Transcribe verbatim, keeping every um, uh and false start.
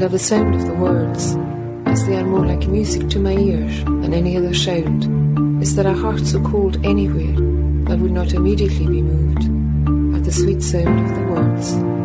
love the sound of the words, as they are more like music to my ear than any other sound. Is there a heart so cold anywhere that would not immediately be moved at the sweet sound of the words?